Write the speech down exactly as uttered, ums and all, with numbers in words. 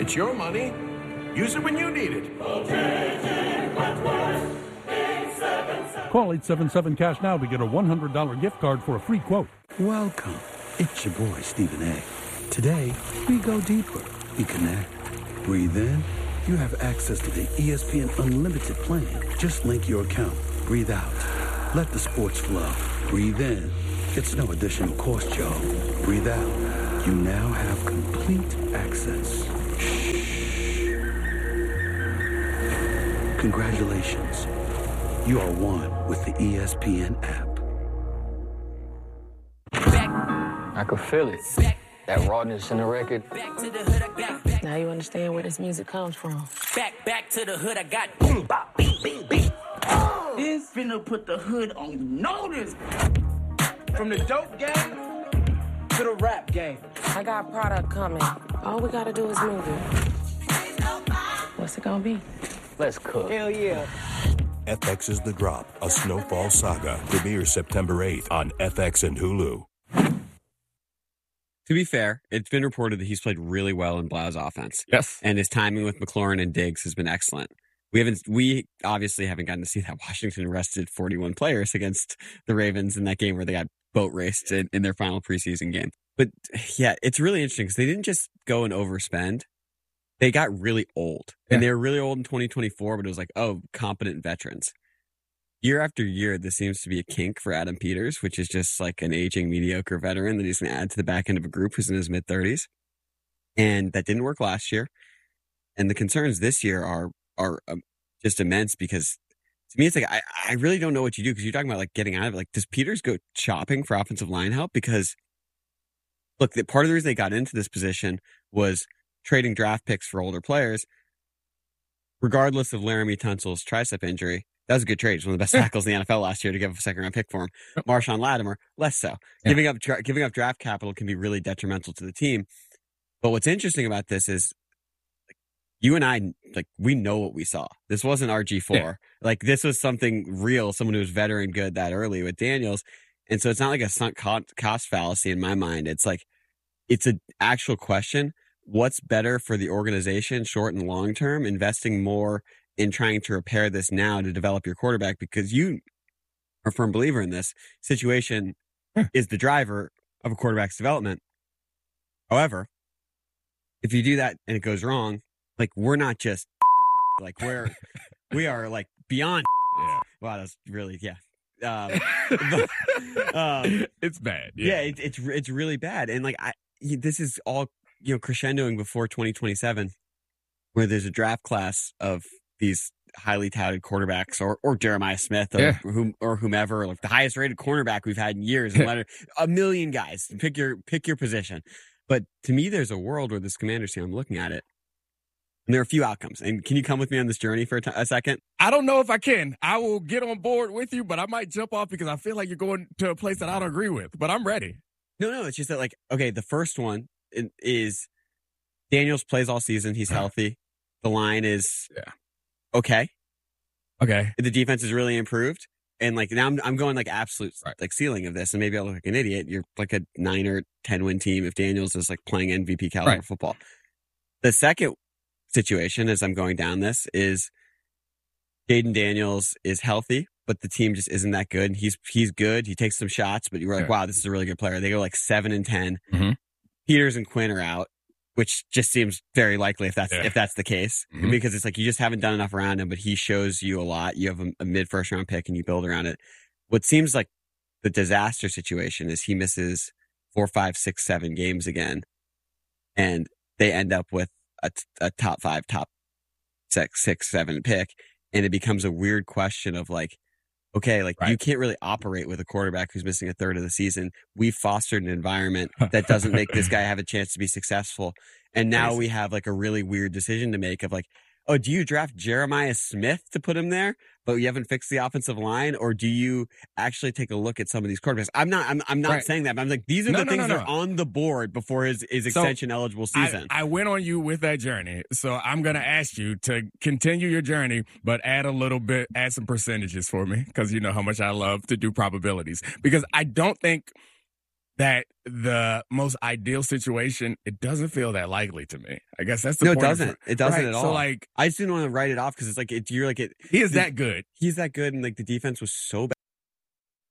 It's your money. Use it when you need it. Call eight seven seven cash now to get a one hundred dollars gift card for a free quote. Welcome. It's your boy, Stephen A. Today, we go deeper. We connect. Breathe in. You have access to the E S P N Unlimited plan. Just link your account. Breathe out. Let the sports flow. Breathe in. It's no additional cost, y'all. Breathe out. You now have complete access. Shh. Congratulations. You are one with the E S P N app. I could feel it. That rawness in the record. Now you understand where this music comes from. Back, back to the hood, I got boom, bop, bing, bing, bing. Oh, this finna put the hood on notice. From the dope game to the rap game. I got product coming. All we gotta do is move it. What's it gonna be? Let's cook. Hell yeah. F X's The Drop, a Snowfall saga. Premieres September eighth on F X and Hulu. To be fair, it's been reported that he's played really well in Blau's offense. Yes. And his timing with McLaurin and Diggs has been excellent. We haven't, we obviously haven't gotten to see that Washington rested forty-one players against the Ravens in that game where they got boat raced in, in their final preseason game. But yeah, it's really interesting because they didn't just go and overspend. They got really old. Yeah. And they were really old in twenty twenty-four, but it was like, oh, competent veterans. Year after year, this seems to be a kink for Adam Peters, which is just like an aging, mediocre veteran that he's going to add to the back end of a group who's in his mid-thirties. And that didn't work last year. And the concerns this year are are um, just immense because to me, it's like, I, I really don't know what you do because you're talking about like getting out of it. Like, does Peters go shopping for offensive line help? Because, look, the, part of the reason they got into this position was trading draft picks for older players, regardless of Laramie Tunsil's tricep injury. That was a good trade. He's one of the best tackles in the N F L last year to give up a second round pick for him. Marshawn Lattimore, less so. Yeah. Giving up dra- giving up draft capital can be really detrimental to the team. But what's interesting about this is like, you and I, like, we know what we saw. This wasn't R G four. Yeah. Like, this was something real, someone who was veteran good that early with Daniels. And so it's not like a sunk cost fallacy in my mind. It's like, it's an actual question. What's better for the organization, short and long term, investing more in trying to repair this now to develop your quarterback, because you are a firm believer in this situation yeah. is the driver of a quarterback's development. However, if you do that and it goes wrong, like, we're not just like we're, we are like beyond. Yeah. Wow. That's really, yeah. Um, but, um, it's bad. Yeah. yeah it, it's, it's really bad. And like, I, this is all, you know, crescendoing before twenty twenty-seven, where there's a draft class of these highly touted quarterbacks, or or Jeremiah Smith, or yeah. whom or whomever, like the highest rated cornerback we've had in years. And a million guys. Pick your pick your position. But to me, there's a world where this Commanders team, I'm looking at it, and there are a few outcomes. And can you come with me on this journey for a, t- a second? I don't know if I can. I will get on board with you, but I might jump off because I feel like you're going to a place that I don't agree with. But I'm ready. No, no, it's just that, like, okay, the first one is Daniels plays all season. He's healthy. The line is yeah. okay. Okay. The defense is really improved. And like now I'm I'm going like absolute right. like ceiling of this. And maybe I look like an idiot. You're like a nine or ten win team if Daniels is like playing M V P caliber right. football. The second situation as I'm going down this is Jayden Daniels is healthy, but the team just isn't that good. He's he's good. He takes some shots, but you're like, yeah. wow, this is a really good player. They go like seven and ten. Mm-hmm. Peters and Quinn are out, which just seems very likely if that's yeah. if that's the case, mm-hmm. because it's like you just haven't done enough around him. But he shows you a lot. You have a, a mid first round pick and you build around it. What seems like the disaster situation is he misses four, five, six, seven games again, and they end up with a, a top five, top six, six, seven pick, and it becomes a weird question of like, okay, like right. you can't really operate with a quarterback who's missing a third of the season. We've fostered an environment that doesn't make this guy have a chance to be successful. And now Crazy. we have like a really weird decision to make of like, oh, do you draft Jeremiah Smith to put him there, but you haven't fixed the offensive line? Or do you actually take a look at some of these quarterbacks? I'm not, I'm, I'm not right. saying that, but I'm like, these are no, the no, things no, that no. are on the board before his, his extension so eligible season. I, I went on you with that journey. So I'm going to ask you to continue your journey, but add a little bit, add some percentages for me. Cause you know how much I love to do probabilities, because I don't think that the most ideal situation, it doesn't feel that likely to me. I guess that's the no, point. it doesn't. Of, it doesn't right? at all. So like, I just didn't want to write it off because it's like it, you're like it. he is the, that good. He's that good, and like the defense was so bad.